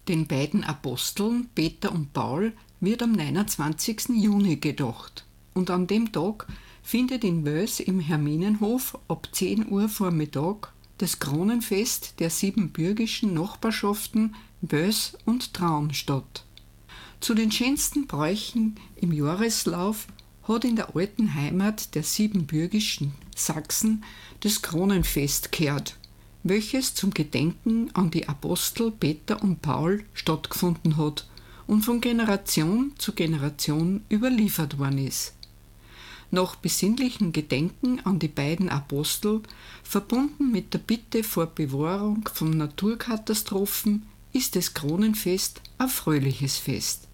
Den beiden Aposteln Peter und Paul wird am 29. Juni gedacht und an dem Tag findet in Wels im Herminenhof ab 10 Uhr Vormittag das Kronenfest der siebenbürgischen Nachbarschaften Wels und Traun statt. Zu den schönsten Bräuchen im Jahreslauf hat in der alten Heimat der siebenbürgischen Sachsen das Kronenfest gehört, welches zum Gedenken an die Apostel Peter und Paul stattgefunden hat und von Generation zu Generation überliefert worden ist. Nach besinnlichem Gedenken an die beiden Apostel, verbunden mit der Bitte vor Bewahrung von Naturkatastrophen, ist das Kronenfest ein fröhliches Fest.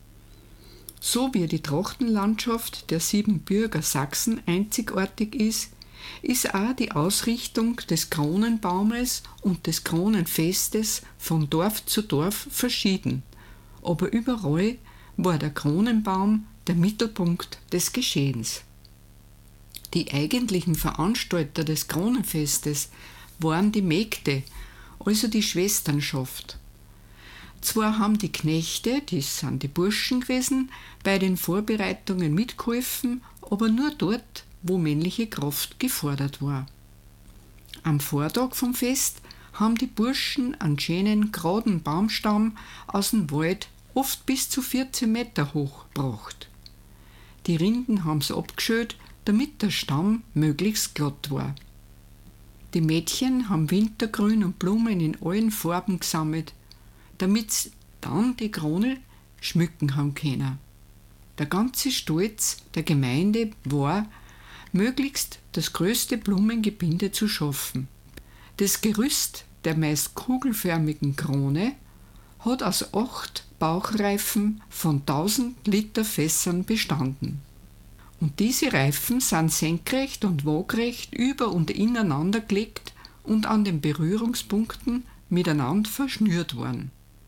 So wie die Trachtenlandschaft der Siebenbürger Sachsen einzigartig ist auch die Ausrichtung des Kronenbaumes und des Kronenfestes von Dorf zu Dorf verschieden, aber überall war der Kronenbaum der Mittelpunkt des Geschehens. Die eigentlichen Veranstalter des Kronenfestes waren die Mägde, also die Schwesternschaft. Zwar haben die Knechte, die sind die Burschen gewesen, bei den Vorbereitungen mitgeholfen, aber nur dort, wo männliche Kraft gefordert war. Am Vortag vom Fest haben die Burschen einen schönen, geraden Baumstamm aus dem Wald, oft bis zu 14 Meter hoch, gebracht. Die Rinden haben sie abgeschält, damit der Stamm möglichst glatt war. Die Mädchen haben Wintergrün und Blumen in allen Farben gesammelt, damit sie dann die Krone schmücken haben können. Der ganze Stolz der Gemeinde war, möglichst das größte Blumengebinde zu schaffen. Das Gerüst der meist kugelförmigen Krone hat aus 8 Bauchreifen von 1000 Liter Fässern bestanden. Und diese Reifen sind senkrecht und waagrecht über- und ineinander gelegt und an den Berührungspunkten miteinander verschnürt worden.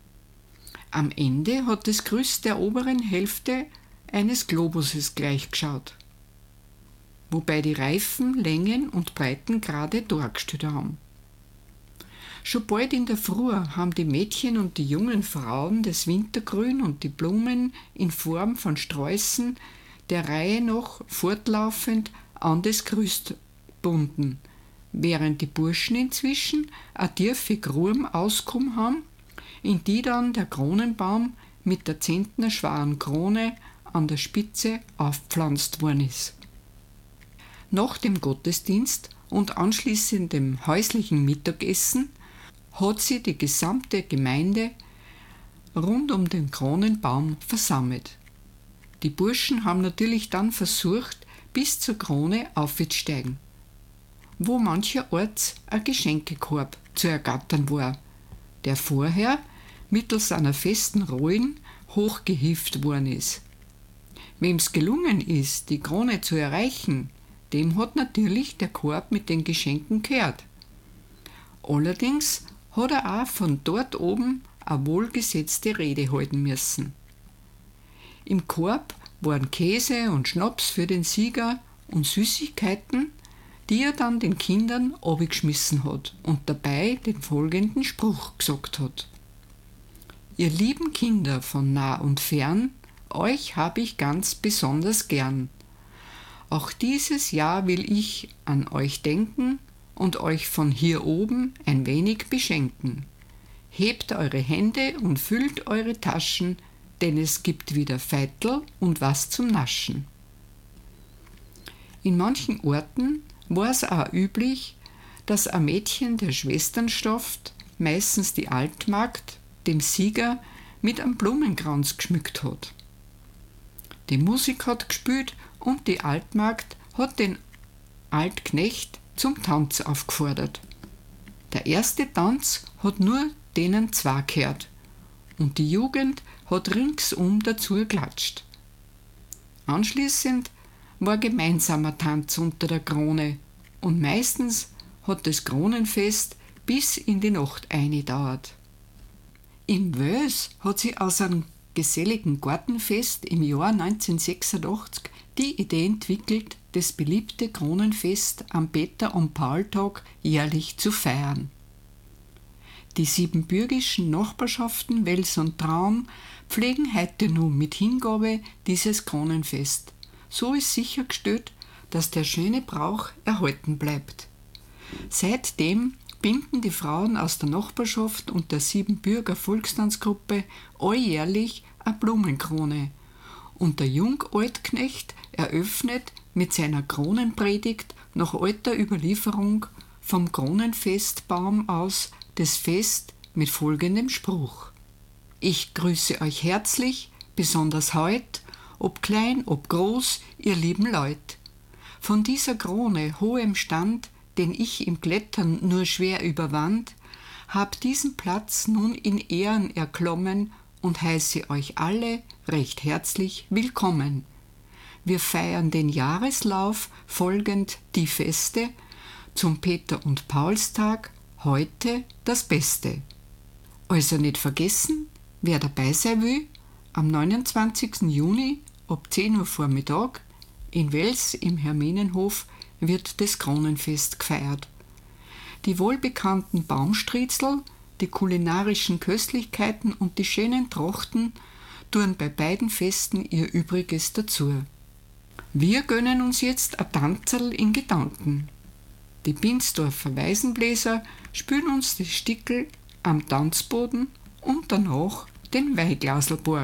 Am Ende hat das Gerüst der oberen Hälfte eines Globuses gleichgeschaut, wobei die Reifen Längen und Breiten gerade dargestellt haben. Schon bald in der Früh haben die Mädchen und die jungen Frauen das Wintergrün und die Blumen in Form von Sträußen der Reihe nach fortlaufend an das Gerüst gebunden, während die Burschen inzwischen eine tiefe Grube ausgekommen haben, in die dann der Kronenbaum mit der zentnerschweren Krone an der Spitze aufgepflanzt worden ist. Nach dem Gottesdienst und anschließendem häuslichen Mittagessen hat sie die gesamte Gemeinde rund um den Kronenbaum versammelt. Die Burschen haben natürlich dann versucht, bis zur Krone aufzusteigen, wo mancherorts ein Geschenkekorb zu ergattern war, der vorher mittels einer festen Rollen hochgehieft worden ist. Wem's gelungen ist, die Krone zu erreichen, dem hat natürlich der Korb mit den Geschenken gehört. Allerdings hat er auch von dort oben eine wohlgesetzte Rede halten müssen. Im Korb waren Käse und Schnaps für den Sieger und Süßigkeiten, die er dann den Kindern abgeschmissen hat und dabei den folgenden Spruch gesagt hat: Ihr lieben Kinder von nah und fern, euch hab ich ganz besonders gern. Auch dieses Jahr will ich an euch denken und euch von hier oben ein wenig beschenken. Hebt eure Hände und füllt eure Taschen, denn es gibt wieder Veitel und was zum Naschen. In manchen Orten war es auch üblich, dass ein Mädchen der Schwesternschaft, meistens die Altmagd, dem Sieger mit einem Blumenkranz geschmückt hat. Die Musik hat gespielt und die Altmagd hat den Altknecht zum Tanz aufgefordert. Der erste Tanz hat nur denen zwei gehört und die Jugend hat ringsum dazu geklatscht. Anschließend war gemeinsamer Tanz unter der Krone und meistens hat das Kronenfest bis in die Nacht eingedauert. In Wels hat sie aus einem geselligen Gartenfest im Jahr 1986 die Idee entwickelt, das beliebte Kronenfest am Peter- und Paul-Tag jährlich zu feiern. Die siebenbürgischen Nachbarschaften Wels und Traun pflegen heute nun mit Hingabe dieses Kronenfest. So ist sichergestellt, dass der schöne Brauch erhalten bleibt. Seitdem binden die Frauen aus der Nachbarschaft und der Siebenbürger Volkstanzgruppe alljährlich eine Blumenkrone. Und der Jungaltknecht eröffnet mit seiner Kronenpredigt nach alter Überlieferung vom Kronenfestbaum aus das Fest mit folgendem Spruch: Ich grüße euch herzlich, besonders heut, ob klein, ob groß, ihr lieben Leut. Von dieser Krone hohem Stand, den ich im Klettern nur schwer überwand, hab diesen Platz nun in Ehren erklommen und heiße euch alle recht herzlich willkommen. Wir feiern den Jahreslauf folgend die Feste, zum Peter- und Paulstag heute das Beste. Also nicht vergessen, wer dabei sein will, am 29. Juni ab 10 Uhr Vormittag in Wels im Herminenhof wird das Kronenfest gefeiert. Die wohlbekannten Baumstriezel, die kulinarischen Köstlichkeiten und die schönen Trachten tun bei beiden Festen ihr Übriges dazu. Wir gönnen uns jetzt ein Tanzerl in Gedanken. Die Binsdorfer Waisenbläser spielen uns das Stickel am Tanzboden und danach den Weihglaselborg.